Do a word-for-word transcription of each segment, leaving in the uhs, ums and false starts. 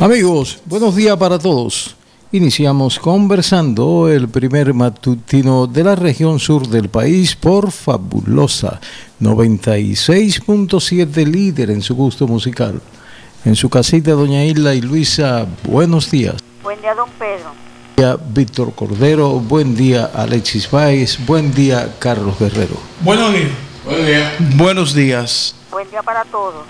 Amigos, buenos días para todos. Iniciamos conversando el primer matutino de la región sur del país por Fabulosa noventa y seis punto siete, líder en su gusto musical. En su casita, doña Isla y Luisa, buenos días. Buen día, don Pedro. Buen día, Víctor Cordero. Buen día, Alexis Báez. Buen día, Carlos Guerrero. Buenos días. Buenos días. Buenos días. Buen día para todos.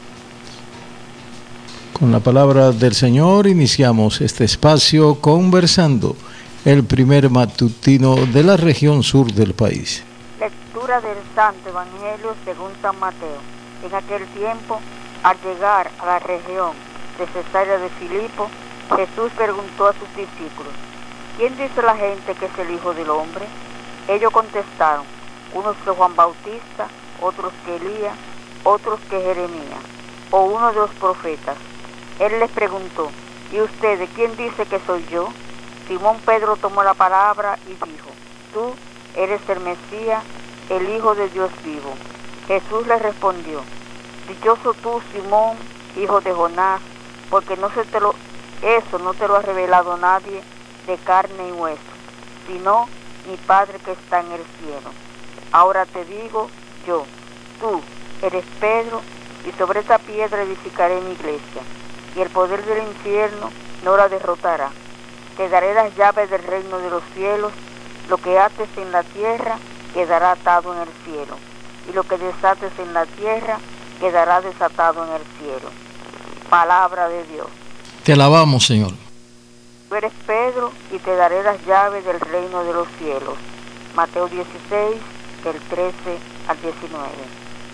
Con la palabra del Señor iniciamos este espacio conversando, el primer matutino de la región sur del país. Lectura del Santo Evangelio según San Mateo. En aquel tiempo, al llegar a la región de Cesarea de Filipo, Jesús preguntó a sus discípulos: ¿quién dice la gente que es el Hijo del Hombre? Ellos contestaron: unos que Juan Bautista, otros que Elías, otros que Jeremías, o uno de los profetas. Él les preguntó: ¿y ustedes quién dice que soy yo? Simón Pedro tomó la palabra y dijo: tú eres el Mesías, el Hijo de Dios vivo. Jesús le respondió: dichoso tú, Simón, hijo de Jonás, porque no se te lo, eso no te lo ha revelado nadie de carne y hueso, sino mi Padre que está en el cielo. Ahora te digo yo, tú eres Pedro, y sobre esta piedra edificaré mi iglesia, y el poder del infierno no la derrotará. Te daré las llaves del reino de los cielos. Lo que ates en la tierra quedará atado en el cielo, y lo que desates en la tierra quedará desatado en el cielo. Palabra de Dios. Te alabamos, Señor. Tú eres Pedro, y te daré las llaves del reino de los cielos. Mateo dieciséis, del trece al diecinueve.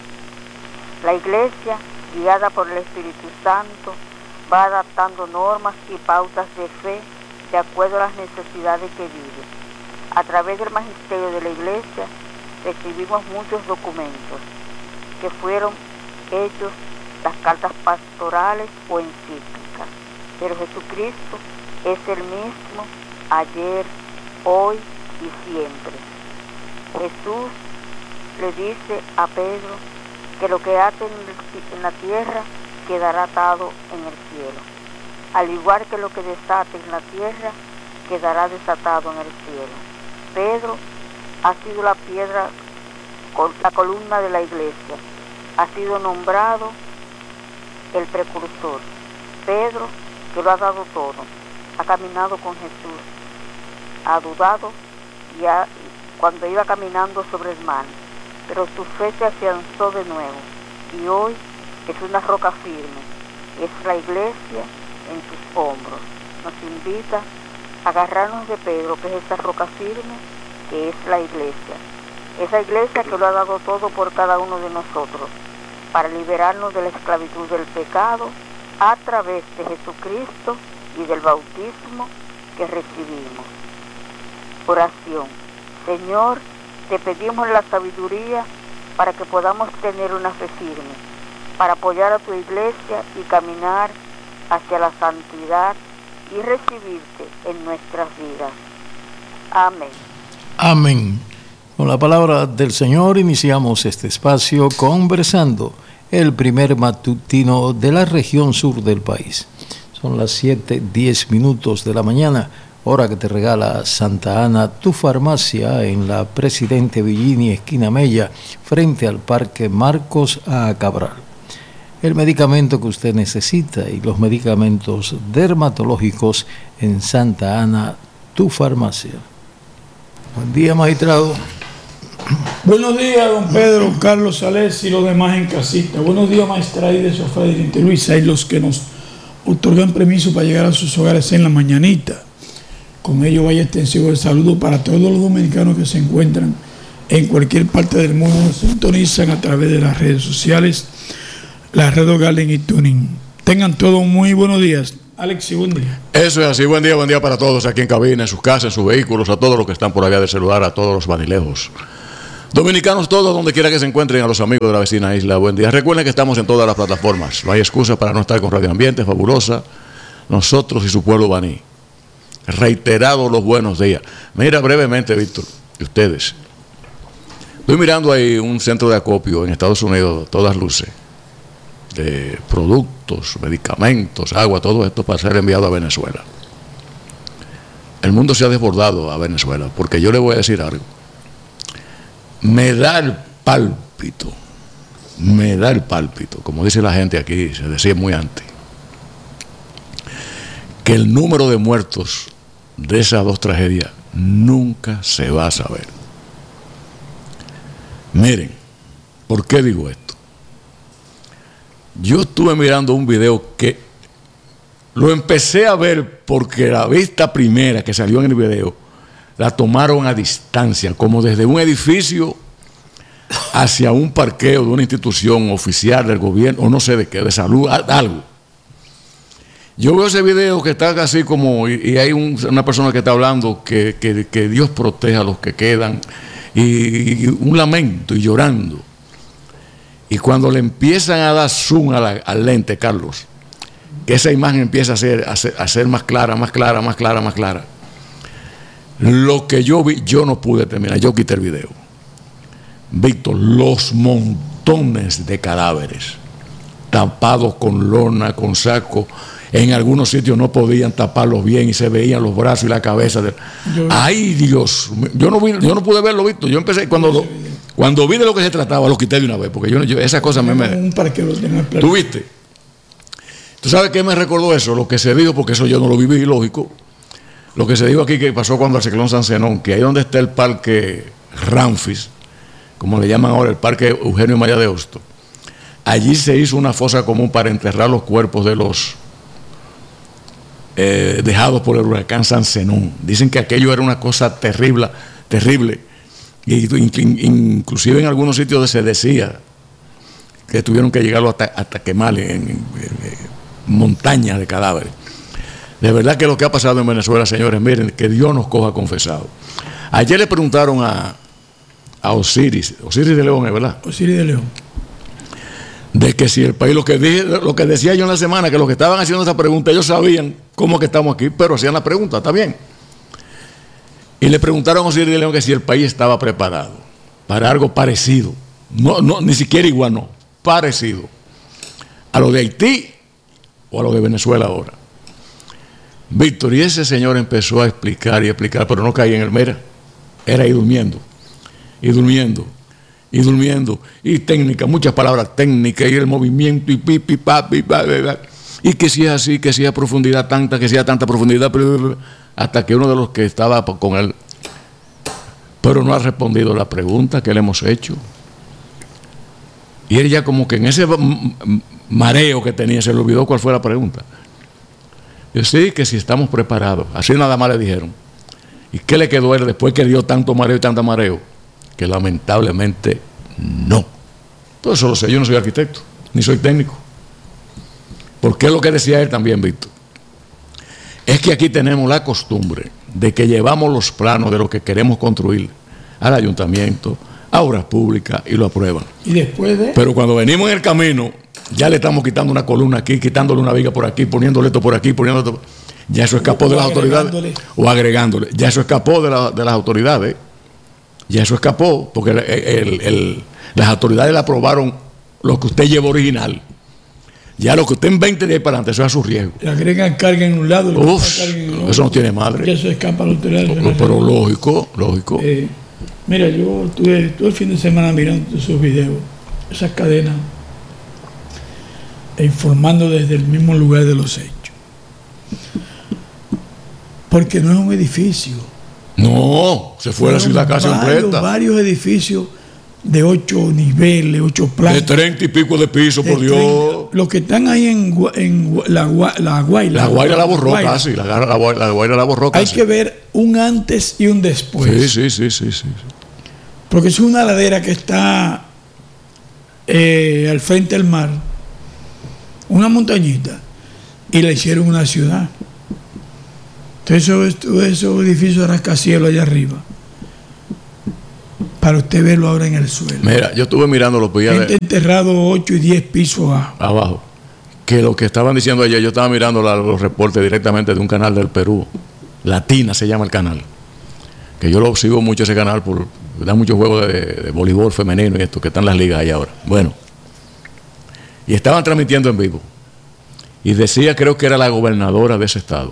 La iglesia, guiada por el Espíritu Santo, va adaptando normas y pautas de fe de acuerdo a las necesidades que vive. A través del magisterio de la iglesia recibimos muchos documentos que fueron hechos las cartas pastorales o encíclicas, pero Jesucristo es el mismo ayer, hoy y siempre. Jesús le dice a Pedro que lo que ate en la tierra quedará atado en el cielo, al igual que lo que desate en la tierra quedará desatado en el cielo. Pedro ha sido la piedra, la columna de la iglesia, ha sido nombrado el precursor. Pedro, que lo ha dado todo, ha caminado con Jesús, ha dudado y ha, cuando iba caminando sobre el mar, pero su fe se afianzó de nuevo, y hoy es una roca firme. Es la iglesia en sus hombros. Nos invita a agarrarnos de Pedro, que es esa roca firme, que es la iglesia. Esa iglesia que lo ha dado todo por cada uno de nosotros, para liberarnos de la esclavitud del pecado, a través de Jesucristo y del bautismo que recibimos. Oración. Señor, te pedimos la sabiduría para que podamos tener una fe firme, para apoyar a tu iglesia y caminar hacia la santidad y recibirte en nuestras vidas. Amén. Amén. Con la palabra del Señor iniciamos este espacio conversando, el primer matutino de la región sur del país. Son las siete, diez minutos de la mañana, hora que te regala Santa Ana, tu farmacia, en la Presidente Villini, esquina Mella, frente al Parque Marcos A. Cabral. El medicamento que usted necesita y los medicamentos dermatológicos en Santa Ana, tu farmacia. Buen día, magistrado. Buenos días, don Pedro, Carlos Sales y los demás en casita. Buenos días, maestra y de Sofía de Luisa, y los que nos otorgan permiso para llegar a sus hogares en la mañanita. Con ello vaya extensivo el saludo para todos los dominicanos que se encuentran en cualquier parte del mundo, nos sintonizan a través de las redes sociales, la red Garden y Tuning. Tengan todos muy buenos días. Alex, buen día. Eso es así, buen día, buen día para todos aquí en cabina, en sus casas, en sus vehículos, a todos los que están por allá del celular, a todos los vanilejos. Dominicanos todos, donde quiera que se encuentren, a los amigos de la vecina isla, buen día. Recuerden que estamos en todas las plataformas, no hay excusa para no estar con Radio Ambiente, Fabulosa, nosotros y su pueblo baní. Reiterados los buenos días. Mira brevemente, Víctor, y ustedes. Estoy mirando ahí un centro de acopio en Estados Unidos, todas luces, de productos alimentos, medicamentos, agua, todo esto para ser enviado a Venezuela. El mundo se ha desbordado a Venezuela, porque yo le voy a decir algo. Me da el pálpito, me da el pálpito, como dice la gente aquí, se decía muy antes, que el número de muertos de esas dos tragedias nunca se va a saber. Miren, ¿por qué digo esto? Yo estuve mirando un video que lo empecé a ver porque la vista primera que salió en el video la tomaron a distancia, como desde un edificio hacia un parqueo de una institución oficial del gobierno, o no sé de qué, de salud, algo. Yo veo ese video que está así como, y, y hay un, una persona que está hablando que, que, que Dios proteja a los que quedan, y, y un lamento y llorando. Y cuando le empiezan a dar zoom a la, al lente, Carlos, que esa imagen empieza a ser, a, ser, a ser más clara, más clara, más clara, más clara. Lo que yo vi, yo no pude terminar, yo quité el video. Víctor, los montones de cadáveres, tapados con lona, con saco. En algunos sitios no podían taparlos bien y se veían los brazos y la cabeza. De... Yo... ¡Ay, Dios! Yo no, vi, yo no pude verlo, Víctor. Yo empecé, cuando, lo, cuando vi de lo que se trataba, lo quité de una vez, porque yo, yo esas cosas me... me... Un parque lo tenía. ¿Tú viste? ¿Tú sabes qué me recordó eso? Lo que se dijo, porque eso yo no lo viví, lógico. Lo que se dijo aquí que pasó cuando el ciclón San Zenón, que ahí donde está el parque Ramfis, como le llaman ahora el parque Eugenio María de Hostos, allí se hizo una fosa común para enterrar los cuerpos de los eh, dejados por el huracán San Zenón. Dicen que aquello era una cosa terrible, terrible. Y inclusive en algunos sitios se decía que tuvieron que llegarlo hasta, hasta quemar en, en, en montañas de cadáveres. De verdad que lo que ha pasado en Venezuela, señores, miren, que Dios nos coja confesado. Ayer le preguntaron a, a Osiris, Osiris de León, ¿verdad? Osiris de León. De que si el país, lo que, dije, lo que decía yo en la semana, que los que estaban haciendo esa pregunta, ellos sabían cómo que estamos aquí, pero hacían la pregunta, está bien. Y le preguntaron a Osiris de León que si el país estaba preparado para algo parecido, no, no, ni siquiera igual, no, parecido a lo de Haití o a lo de Venezuela ahora. Víctor, y ese señor empezó a explicar y explicar, pero no caía en el mera, era ir durmiendo, y durmiendo, y durmiendo, y técnica, muchas palabras técnicas, y el movimiento, y pipi, papi, papi, papi, y que si es así, que si es profundidad tanta, que sea tanta profundidad, hasta que uno de los que estaba con él, pero no ha respondido la pregunta que le hemos hecho. Y él ya como que en ese mareo que tenía, se le olvidó cuál fue la pregunta. Yo sí, que si estamos preparados. Así nada más le dijeron. ¿Y qué le quedó a él después que dio tanto mareo y tanto mareo? Que lamentablemente no. Todo eso lo sé, yo no soy arquitecto, ni soy técnico. Porque es lo que decía él también, Víctor. Es que aquí tenemos la costumbre de que llevamos los planos de lo que queremos construir al ayuntamiento, a obras públicas, y lo aprueban. Y después de... Pero cuando venimos en el camino, ya le estamos quitando una columna aquí, quitándole una viga por aquí, poniéndole esto por aquí, poniéndole esto. Ya eso escapó de las autoridades. O agregándole. Ya eso escapó de, la, de las autoridades. Ya eso escapó, porque el, el, el, las autoridades le aprobaron lo que usted llevó original. Ya lo que usted invente de ahí para adelante, eso es a su riesgo. Le agregan carga en un lado. Uf, en otro. Eso no tiene madre. Ya eso escapa a la autoridad. Pero, pero lógico, lógico. Eh, mira, yo estuve todo el fin de semana mirando esos videos, esas cadenas, e informando desde el mismo lugar de los hechos. Porque no es un edificio. No, se fue a la ciudad casi completa. Varios edificios de ocho niveles, ocho plantas. De treinta y pico de pisos, por Dios. Los que están ahí en, en la, la Guaira. La Guaira la borró casi. La, la, la Guaira la borró casi. Hay que ver un antes y un después. Sí, sí, sí, sí, sí. Porque es una ladera que está eh, al frente del mar, una montañita, y le hicieron una ciudad. Entonces esos, esos edificios de rascacielos allá arriba, para usted verlo ahora en el suelo. Mira, yo estuve mirando los días de... enterrado ocho y diez pisos abajo. Abajo. Que lo que estaban diciendo ayer, yo estaba mirando la, los reportes directamente de un canal del Perú. Latina se llama el canal. Que yo lo sigo mucho ese canal, por da muchos juegos de, de voleibol femenino y esto, que están las ligas ahí ahora. Bueno. Y estaban transmitiendo en vivo. y decía, creo que era la gobernadora de ese estado.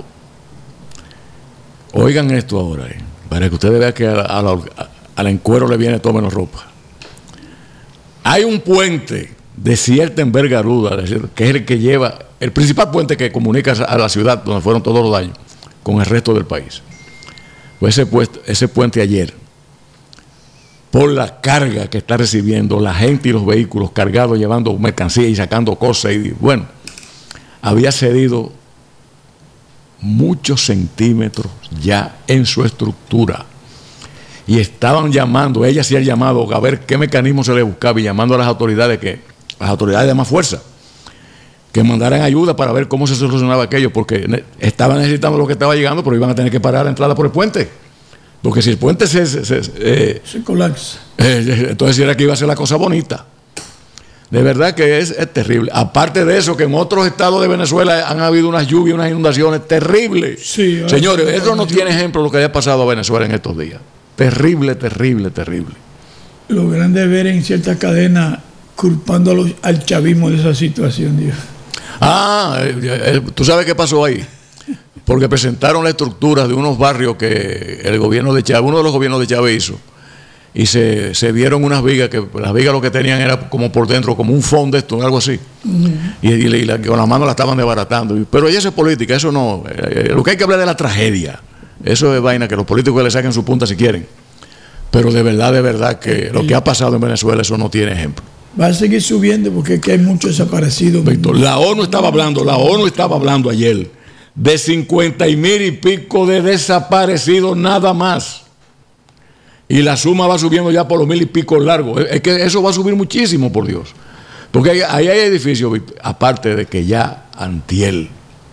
Oigan esto ahora, eh, para que ustedes vean que a la, a la, al encuero le viene todo menos ropa. Hay un puente de cierta envergadura, que es el que lleva, el principal puente que comunica a la ciudad donde fueron todos los daños con el resto del país. Pues ese, puesto, ese puente ayer, por la carga que está recibiendo la gente y los vehículos cargados, llevando mercancía y sacando cosas, y bueno, había cedido muchos centímetros ya en su estructura. Y estaban llamando, ella hacía el llamado a ver qué mecanismo se le buscaba y llamando a las autoridades, que las autoridades de más fuerza, que mandaran ayuda para ver cómo se solucionaba aquello, porque estaban necesitando lo que estaba llegando, pero iban a tener que parar la entrada por el puente. Porque si el puente se, se, se, eh, se colapsa, eh, entonces era que iba a ser la cosa bonita. De verdad que es, es terrible. Aparte de eso, que en otros estados de Venezuela han habido unas lluvias, unas inundaciones terribles. Sí, señores, eso no tiene ejemplo lo que haya pasado a Venezuela en estos días. Terrible, terrible, terrible. Lo grande es ver en ciertas cadenas culpando a los, al chavismo de esa situación, Dios. Ah, eh, eh, ¿tú sabes qué pasó ahí? Porque presentaron la estructura de unos barrios que el gobierno de Chávez, uno de los gobiernos de Chávez hizo, y se, se vieron unas vigas, que las vigas lo que tenían era como por dentro, como un fondo, esto, algo así. Uh-huh. Y, y, y la, con las manos la estaban desbaratando. Pero ella es política, eso no. Eh, lo que hay que hablar de la tragedia. Eso es vaina que los políticos le saquen su punta si quieren. Pero de verdad, de verdad que lo que ha pasado en Venezuela, eso no tiene ejemplo. Va a seguir subiendo porque es que hay muchos desaparecidos. Víctor, la ONU estaba hablando, la ONU estaba hablando ayer de cincuenta y mil y pico de desaparecidos nada más. Y la suma va subiendo ya por los mil y pico largos. Es que eso va a subir muchísimo, por Dios. Porque ahí hay, hay edificios, aparte de que ya antiel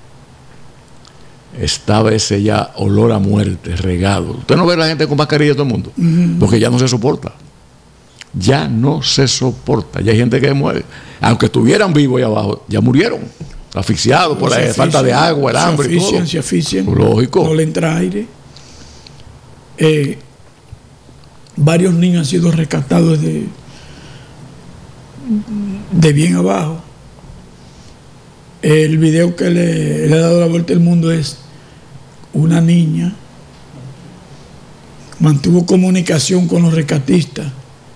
estaba ese ya olor a muerte regado. Usted no ve a la gente con mascarilla todo el mundo, uh-huh. porque ya no se soporta. Ya no se soporta. Ya hay gente que muere. Aunque estuvieran vivos ahí abajo, ya murieron. Asfixiados por la falta de agua, el hambre. Se asfixian, se asfixian. Lógico. No le entra aire. Eh, varios niños han sido rescatados de, de bien abajo. El video que le, le ha dado la vuelta al mundo es una niña mantuvo comunicación con los rescatistas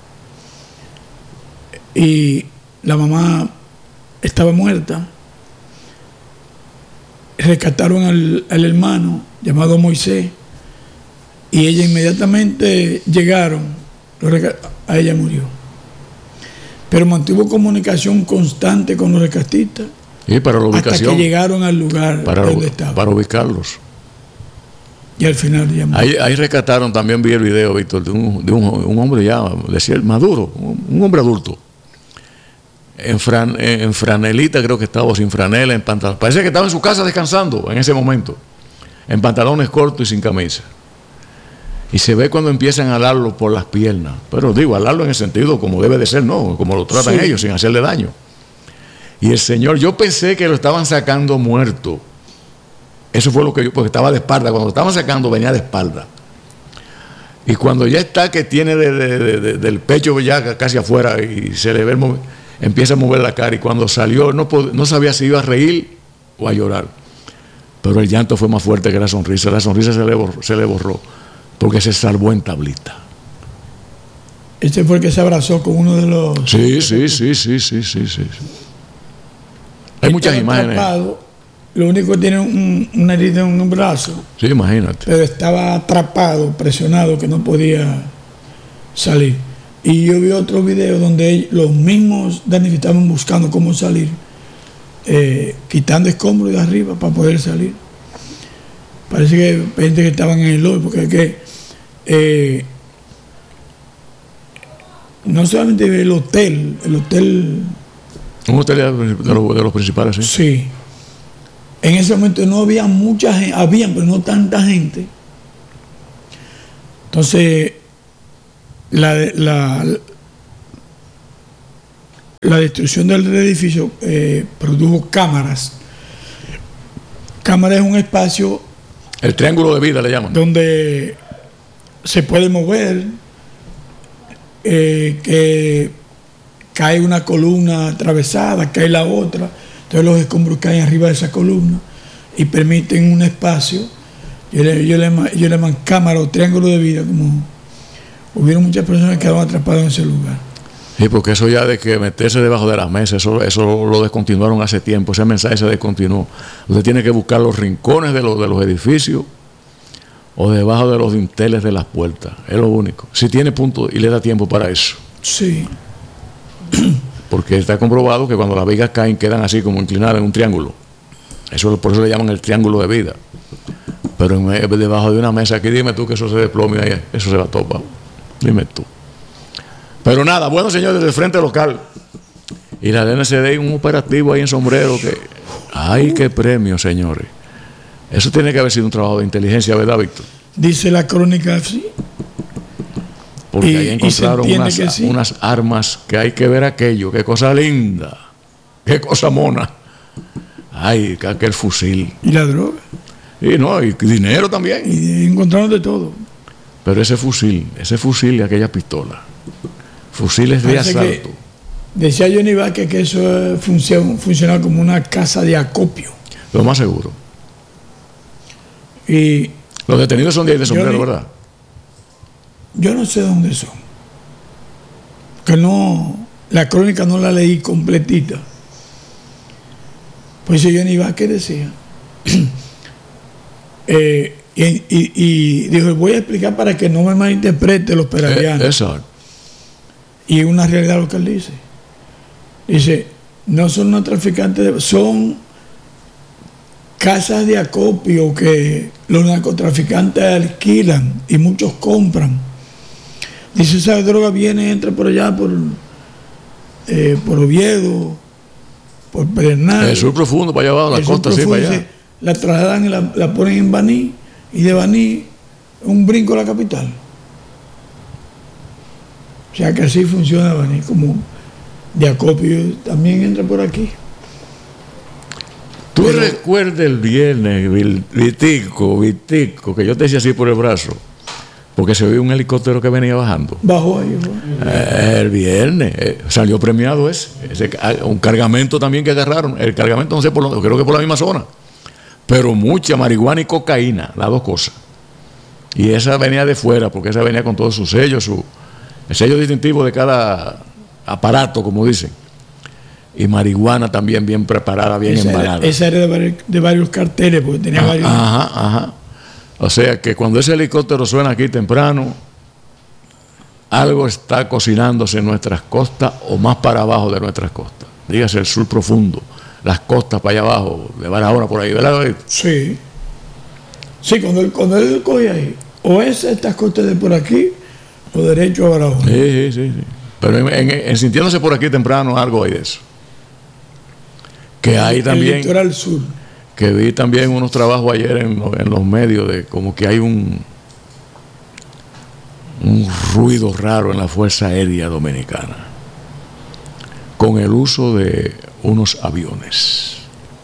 y la mamá estaba muerta. Rescataron al, al hermano llamado Moisés y ella inmediatamente llegaron, a ella murió, pero mantuvo comunicación constante con los rescatistas. Y para la ubicación, hasta que llegaron al lugar para, donde estaban. Para ubicarlos. Y al final ya ahí, ahí rescataron, también vi el video, Víctor, de un, de un, un hombre ya, decía, maduro, un, un hombre adulto. En, fran, en franelita, creo que estaba, sin franela, en pantalones. Parece que estaba en su casa descansando en ese momento. En pantalones cortos y sin camisa. Y se ve cuando empiezan a alarlo por las piernas. Pero digo, alarlo en el sentido como debe de ser, no, como lo tratan sí. ellos, sin hacerle daño. Y el señor, yo pensé que lo estaban sacando muerto. Eso fue lo que yo, porque estaba de espalda. Cuando lo estaban sacando, venía de espalda. Y cuando ya está, que tiene de, de, de, de, del pecho ya casi afuera y se le ve, el, empieza a mover la cara. Y cuando salió, no, no sabía si iba a reír o a llorar. Pero el llanto fue más fuerte que la sonrisa. La sonrisa se le borró, se le borró porque se salvó en tablita. Este fue el que se abrazó con uno de los... Sí, sí, sí, sí, sí, sí, sí. Hay muchas imágenes. Atrapado, lo único que tiene un, una herida en un brazo. Sí, imagínate. Pero estaba atrapado, presionado, que no podía salir. Y yo vi otro video donde los mismos damnificados estaban buscando cómo salir, eh, quitando escombros de arriba para poder salir. Parece que hay gente que estaban en el hoyo, porque es que eh, no solamente el hotel, el hotel... Un hotel de los, de los principales, sí. Sí. En ese momento no había mucha gente, habían, pero no tanta gente. Entonces, la, la, la destrucción del edificio eh, produjo cámaras. Cámara es un espacio... El triángulo de vida le llaman. Donde se puede mover, eh, que cae una columna atravesada, cae la otra, Entonces los escombros caen arriba de esa columna y permiten un espacio. Yo le, yo le, yo le llaman cámara o triángulo de vida, como hubieron muchas personas que quedaron atrapadas en ese lugar. Sí, porque eso ya de que meterse debajo de las mesas, eso, eso lo descontinuaron hace tiempo, ese mensaje se descontinuó. Usted tiene que buscar los rincones de los, de los edificios o debajo de los dinteles de las puertas, es lo único. Si tiene punto y le da tiempo para eso. Sí. Porque está comprobado que cuando las vigas caen quedan así como inclinadas en un triángulo. Eso, por eso le llaman el triángulo de vida. Pero en, debajo de una mesa aquí, dime tú que eso se desplome ahí, eso se va a topar. Dime tú. Pero nada, bueno señores, del Frente Local y la D N C D, un operativo ahí en Sombrero que, ay, qué premio, señores. Eso tiene que haber sido un trabajo de inteligencia, ¿verdad, Víctor? Dice la crónica, sí. Porque y, ahí encontraron unas, sí. unas armas que hay que ver aquello, qué cosa linda, qué cosa mona. Ay, aquel fusil. Y la droga. Y no, y dinero también. Y encontraron de todo. Pero ese fusil, ese fusil y aquella pistola, fusiles de Parece asalto. Decía Johnny Vázquez que eso funciona, funciona como una casa de acopio. Lo más seguro. Y los detenidos son de ahí de Sombrero, Johnny, ¿verdad? Yo no sé dónde son. Que no, la crónica no la leí completita. Pues Johnny Vázquez decía. eh, y, y, y dijo, voy a explicar para que no me malinterprete los peradianos. Eh, exacto. Y es una realidad lo que él dice. Dice, no son unos traficantes, de, son casas de acopio que los narcotraficantes alquilan y muchos compran. Dice, esa droga viene, entra por allá, por, eh, por Oviedo, por Pedernal. El sur profundo, para allá abajo, la costa, sí, para allá. Dice, la trasladan y la, la ponen en Baní, y de Baní un brinco a la capital. O sea que así funciona Baní, como de acopio, también entra por aquí. Tú Pero, recuerdas el viernes, Vitico, Vitico, que yo te decía así por el brazo, porque se vio un helicóptero que venía bajando. Bajó ahí. Bajó. Eh, el viernes, eh, salió premiado ese, ese, un cargamento también que agarraron, el cargamento no sé por lo, creo que por la misma zona, pero mucha marihuana y cocaína, las dos cosas. Y esa venía de fuera, porque esa venía con todos sus sellos, su, el sello distintivo de cada aparato, como dicen. Y marihuana también bien preparada, bien esa embalada. Era, esa era de varios, de varios carteles, porque tenía ah, varios. Ajá, ajá. O sea que cuando ese helicóptero suena aquí temprano, algo está cocinándose en nuestras costas o más para abajo de nuestras costas. Dígase el sur profundo, las costas para allá abajo, de Barahona por ahí, ¿verdad? Sí. Sí, cuando él, cuando él coge ahí, o es estas costas de por aquí, o derecho a Barahona. Sí, sí, sí. sí. Pero en, en, en sintiéndose por aquí temprano, algo hay de eso. Que hay también. El litoral sur. Que vi también unos trabajos ayer en, en los medios de como que hay un, un ruido raro en la Fuerza Aérea Dominicana con el uso de unos aviones.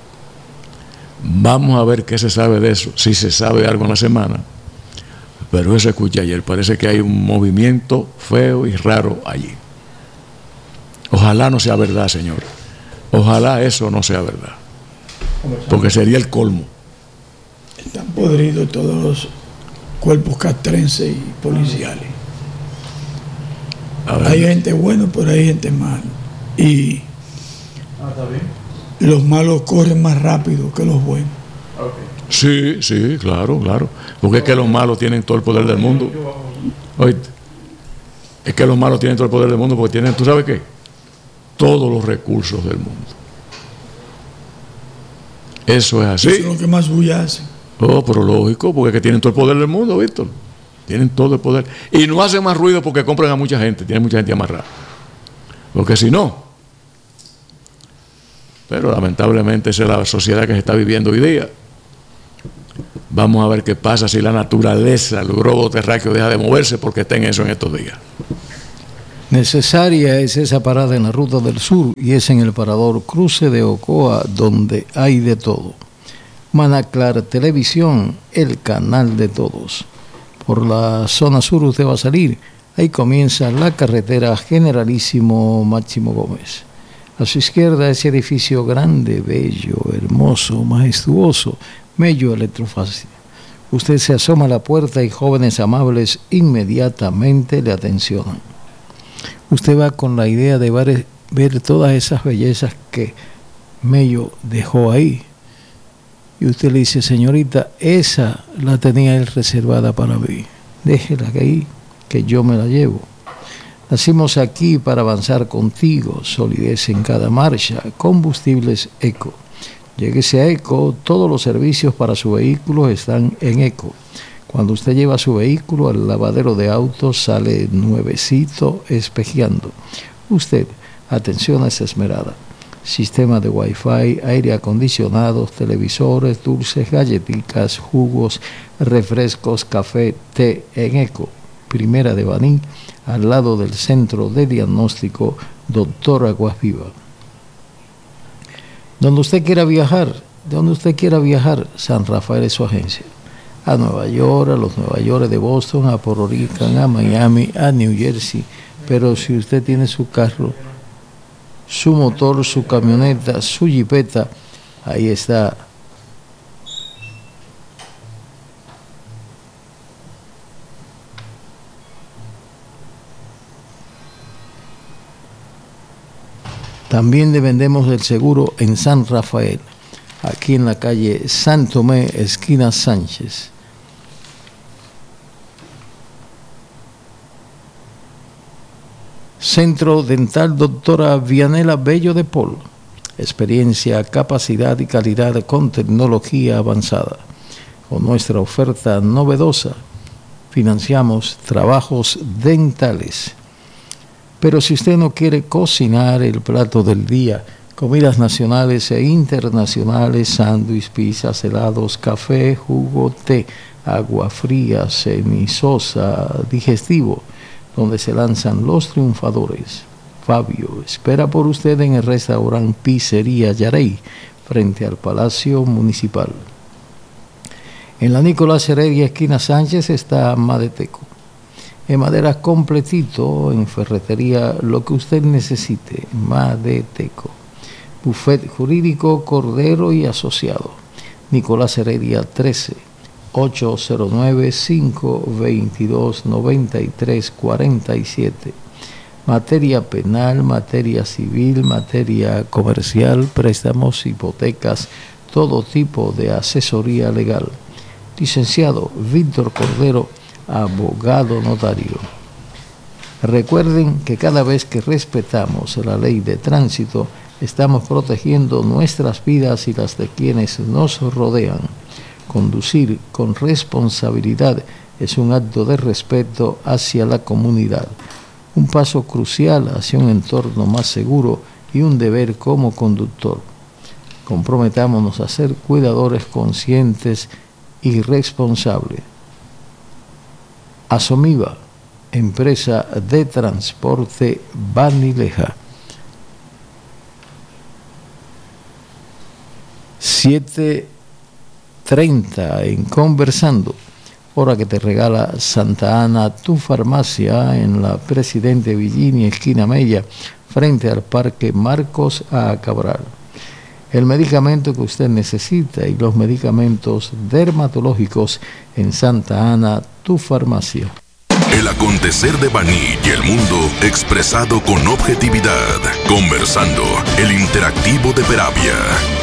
Vamos a ver qué se sabe de eso, si se sabe algo en la semana, pero eso escuché ayer, parece que hay un movimiento feo y raro allí. Ojalá no sea verdad, señor. Ojalá eso no sea verdad. Porque sería el colmo. Están podridos todos los cuerpos castrenses y policiales. Hay gente buena, pero hay gente mala. Y ah, ¿está bien? Los malos corren más rápido que los buenos. Okay. Sí, sí, claro, claro. Porque es que los malos tienen todo el poder del mundo. Oíste, es que los malos tienen todo el poder del mundo porque tienen, ¿tú sabes qué? Todos los recursos del mundo. Eso es así. Eso es lo que más bulla hacen. Oh, pero lógico, porque es que tienen todo el poder del mundo, Víctor. Tienen todo el poder. Y no hacen más ruido porque compran a mucha gente, tienen mucha gente amarrada. Porque si no. Pero lamentablemente esa es la sociedad que se está viviendo hoy día. Vamos a ver qué pasa si la naturaleza, el globo terráqueo deja de moverse porque está en eso en estos días. Necesaria es esa parada en la Ruta del Sur y es en el parador Cruce de Ocoa donde hay de todo. Manaclar Televisión, el canal de todos. Por la zona sur usted va a salir, ahí comienza la carretera Generalísimo Máximo Gómez. A su izquierda, ese edificio grande, bello, hermoso, majestuoso, Mello Electrofarmacia. Usted se asoma a la puerta y jóvenes amables inmediatamente le atencionan. Usted va con la idea de ver, ver todas esas bellezas que Mello dejó ahí. Y usted le dice, señorita, esa la tenía él reservada para mí. Déjela ahí, que yo me la llevo. Nacimos aquí para avanzar contigo, solidez en cada marcha, combustibles Eco. Lléguese a Eco, todos los servicios para su vehículo están en Eco. Cuando usted lleva su vehículo al lavadero de autos, sale nuevecito espejeando. Usted, atención a esa esmerada. Sistema de Wi-Fi, aire acondicionado, televisores, dulces, galletitas, jugos, refrescos, café, té en Eco. Primera de Baní, al lado del Centro de Diagnóstico Doctor Aguas Viva. Donde usted quiera viajar, donde usted quiera viajar, San Rafael es su agencia. A Nueva York, a los Nueva York de Boston, a Puerto Rico, a Miami, a New Jersey. Pero si usted tiene su carro, su motor, su camioneta, su jipeta, ahí está. También le vendemos el seguro en San Rafael, aquí en la calle San Tomé, esquina Sánchez. Centro Dental Doctora Vianela Bello de Paul. Experiencia, capacidad y calidad con tecnología avanzada. Con nuestra oferta novedosa, financiamos trabajos dentales. Pero si usted no quiere cocinar el plato del día, comidas nacionales e internacionales, sándwich, pizzas, helados, café, jugo, té, agua fría, semisosa, digestivo, donde se lanzan los triunfadores. Fabio espera por usted en el restaurante Pizzería Yarey, frente al Palacio Municipal. En la Nicolás Heredia, esquina Sánchez, está Madeteco. En madera completito, en ferretería, lo que usted necesite, Madeteco. Buffet jurídico, Cordero y Asociado. Nicolás Heredia trece, ocho cero nueve, cinco dos dos, nueve tres cuatro siete. Materia penal, materia civil, materia comercial, préstamos, hipotecas, todo tipo de asesoría legal. Licenciado Víctor Cordero, abogado notario. Recuerden que cada vez que respetamos la ley de tránsito, estamos protegiendo nuestras vidas y las de quienes nos rodean. Conducir con responsabilidad es un acto de respeto hacia la comunidad, un paso crucial hacia un entorno más seguro y un deber como conductor. Comprometámonos a ser cuidadores conscientes y responsables. Asomiva, empresa de transporte Banileja. siete treinta en Conversando, hora que te regala Santa Ana, tu farmacia, en la Presidente Villini, esquina Mella, frente al Parque Marcos A. Cabral. El medicamento que usted necesita y los medicamentos dermatológicos en Santa Ana, tu farmacia. El acontecer de Baní y el mundo expresado con objetividad. Conversando, el interactivo de Peravia.